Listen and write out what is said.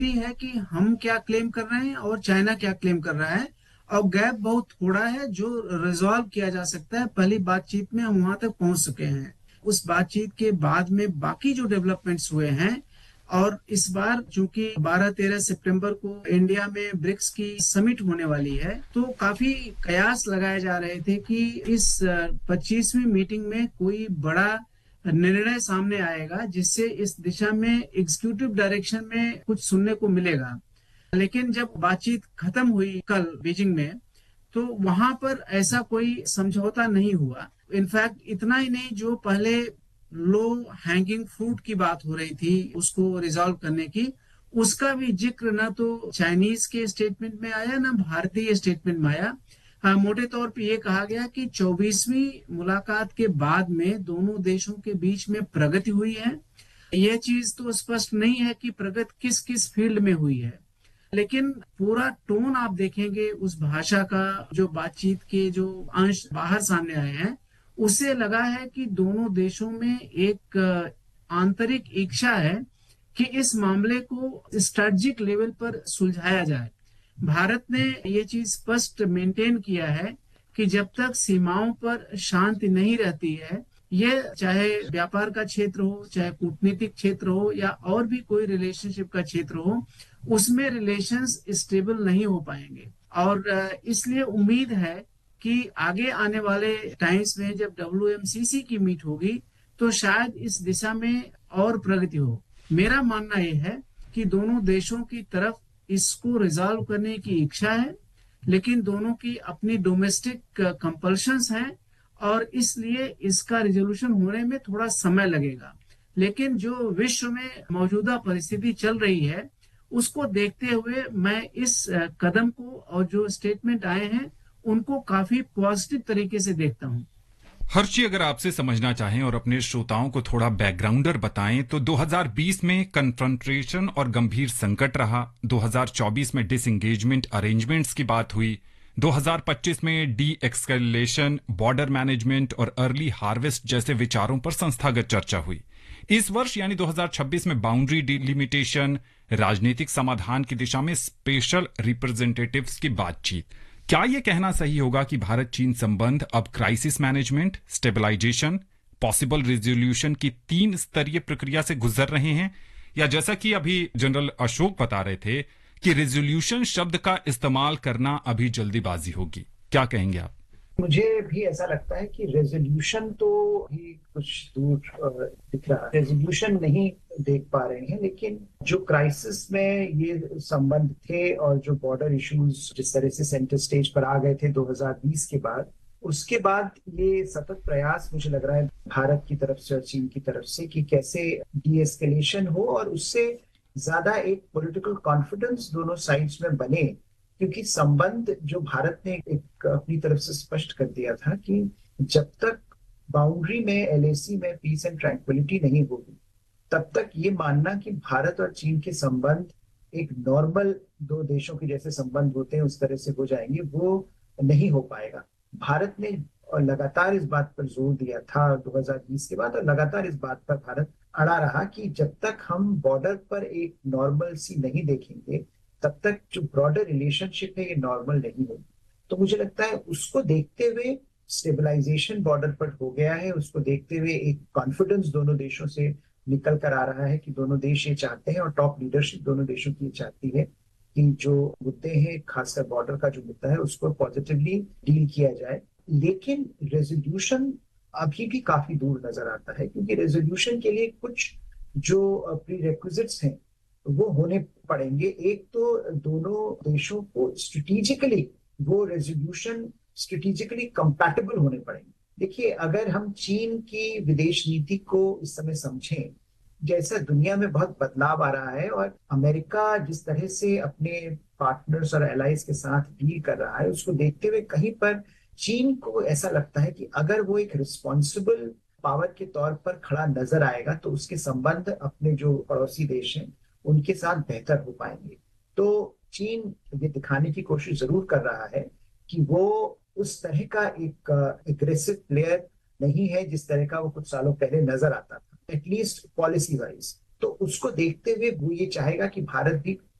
है कि हम क्या क्लेम कर रहे हैं और चाइना क्या क्लेम कर रहा है, और गैप बहुत थोड़ा है जो रिजॉल्व किया जा सकता है। पहली बातचीत में हम वहां तक पहुंच चुके हैं। उस बातचीत के बाद में बाकी जो डेवलपमेंट्स हुए हैं, और इस बार चूंकि 12-13 सितंबर को इंडिया में ब्रिक्स की समिट होने वाली है, तो काफी कयास लगाए जा रहे थे कि इस 25वीं मीटिंग में कोई बड़ा निर्णय सामने आएगा जिससे इस दिशा में एग्जीक्यूटिव डायरेक्शन में कुछ सुनने को मिलेगा। लेकिन जब बातचीत खत्म हुई कल बीजिंग में, तो वहां पर ऐसा कोई समझौता नहीं हुआ। इनफैक्ट इतना ही नहीं, जो पहले लो हैंगिंग फ्रूट की बात हो रही थी उसको रिजॉल्व करने की, उसका भी जिक्र ना तो चाइनीज के स्टेटमेंट में आया ना भारतीय स्टेटमेंट में आया। हाँ, मोटे तौर पे ये कहा गया कि 24वीं मुलाकात के बाद में दोनों देशों के बीच में प्रगति हुई है। यह चीज तो स्पष्ट नहीं है कि प्रगति किस किस फील्ड में हुई है, लेकिन पूरा टोन आप देखेंगे उस भाषा का, जो बातचीत के जो अंश बाहर सामने आए हैं, उससे लगा है कि दोनों देशों में एक आंतरिक इच्छा है कि इस मामले को स्ट्रेटजिक लेवल पर सुलझाया जाए। भारत ने ये चीज स्पष्ट मेंटेन किया है कि जब तक सीमाओं पर शांति नहीं रहती है, ये चाहे व्यापार का क्षेत्र हो, चाहे कूटनीतिक क्षेत्र हो, या और भी कोई रिलेशनशिप का क्षेत्र हो, उसमें रिलेशंस स्टेबल नहीं हो पाएंगे। और इसलिए उम्मीद है कि आगे आने वाले टाइम्स में जब WMCC की मीट होगी, तो शायद इस दिशा में और प्रगति हो। मेरा मानना यह है कि दोनों देशों की तरफ इसको रिजॉल्व करने की इच्छा है, लेकिन दोनों की अपनी डोमेस्टिक कंपल्शंस हैं, और इसलिए इसका रिजोल्यूशन होने में थोड़ा समय लगेगा। लेकिन जो विश्व में मौजूदा परिस्थिति चल रही है, उसको देखते हुए मैं इस कदम को और जो स्टेटमेंट आए हैं उनको काफी पॉजिटिव तरीके से देखता हूं। हर्षी, अगर आपसे समझना चाहें और अपने श्रोताओं को थोड़ा बैकग्राउंडर बताएं तो 2020 में कन्फ्रंट्रेशन और गंभीर संकट रहा, 2024 में डिसएंगेजमेंट अरेंजमेंट्स की बात हुई, 2025 में डी एक्सकलेशन, बॉर्डर मैनेजमेंट और अर्ली हार्वेस्ट जैसे विचारों पर संस्थागत चर्चा हुई। इस वर्ष यानी 2026 में बाउंड्री डिलिमिटेशन, राजनीतिक समाधान की दिशा में स्पेशल रिप्रेजेंटेटिव्स की बातचीत। क्या यह कहना सही होगा कि भारत चीन संबंध अब crisis management, stabilization, possible resolution की 3 स्तरीय प्रक्रिया से गुजर रहे हैं, या जैसा कि अभी जनरल अशोक बता रहे थे कि रिजोल्यूशन शब्द का इस्तेमाल करना अभी जल्दीबाजी होगी? क्या कहेंगे आप? मुझे भी ऐसा लगता है कि रेजोल्यूशन तो ही कुछ दूर दिख रहा है, रेजोल्यूशन नहीं देख पा रहे हैं। लेकिन जो क्राइसिस में ये संबंध थे और जो बॉर्डर इश्यूज जिस तरह से सेंटर स्टेज पर आ गए थे 2020 के बाद, उसके बाद ये सतत प्रयास मुझे लग रहा है भारत की तरफ से और चीन की तरफ से कि कैसे डी एस्केलेशन हो और उससे ज्यादा एक पॉलिटिकल कॉन्फिडेंस दोनों साइड्स में बने। क्योंकि संबंध जो भारत ने एक अपनी तरफ से स्पष्ट कर दिया था कि जब तक बाउंड्री में LAC में पीस एंड ट्रैंक्विलिटी नहीं होगी, तब तक ये मानना कि भारत और चीन के संबंध एक नॉर्मल दो देशों के जैसे संबंध होते हैं उस तरह से हो जाएंगे, वो नहीं हो पाएगा। भारत ने लगातार इस बात पर जोर दिया था 2020 के बाद, और लगातार इस बात पर भारत अड़ा रहा कि जब तक हम बॉर्डर पर एक नॉर्मल सी नहीं देखेंगे, तब तक जो ब्रॉडर रिलेशनशिप है ये नॉर्मल नहीं होगी। तो मुझे लगता है उसको देखते हुए स्टेबलाइजेशन बॉर्डर पर हो गया है, उसको देखते हुए एक कॉन्फिडेंस दोनों देशों से निकल कर आ रहा है कि दोनों देश ये चाहते हैं और टॉप लीडरशिप दोनों देशों की चाहती है कि जो मुद्दे हैं, खासकर बॉर्डर का जो मुद्दा है, उसको पॉजिटिवली डील किया जाए। लेकिन रेजोल्यूशन अभी भी काफी दूर नजर आता है, क्योंकि रेजोल्यूशन के लिए कुछ जो प्रीरेक्विजिट्स हैं वो होने पड़ेंगे। एक तो दोनों देशों को स्ट्रेटेजिकली वो रेजोल्यूशन स्ट्रेटेजिकली कंपैटिबल होने पड़ेंगे। देखिए, अगर हम चीन की विदेश नीति को इस समय समझें, जैसा दुनिया में बहुत बदलाव आ रहा है और अमेरिका जिस तरह से अपने पार्टनर्स और एलाइज के साथ डील कर रहा है, उसको देखते हुए कहीं पर चीन को ऐसा लगता है कि अगर वो एक रिस्पॉन्सिबल पावर के तौर पर खड़ा नजर आएगा तो उसके संबंध अपने जो पड़ोसी देश हैं उनके साथ बेहतर हो पाएंगे। तो चीन ये दिखाने की कोशिश जरूर कर रहा है कि वो उस तरह का एक एग्रेसिव प्लेयर नहीं है जिस तरह का वो कुछ सालों पहले नजर आता था, एटलीस्ट पॉलिसी वाइज। तो उसको देखते हुए वो ये चाहेगा कि भारत भी